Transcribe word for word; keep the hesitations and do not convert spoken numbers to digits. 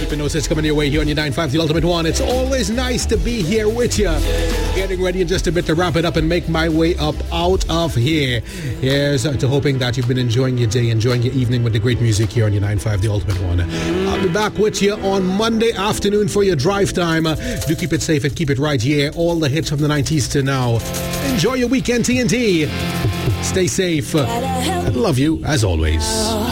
Hypnosis coming your way here on your nine five, The Ultimate One. It's always nice to be here with you. Getting ready in just a bit to wrap it up and make my way up out of here. Here's to hoping that you've been enjoying your day, enjoying your evening with the great music here on your nine five, The Ultimate One. I'll be back with you on Monday afternoon for your drive time. Uh, do keep it safe and keep it right here. All the hits from the nineties to now. Enjoy your weekend, T N T. Stay safe. I love you as always.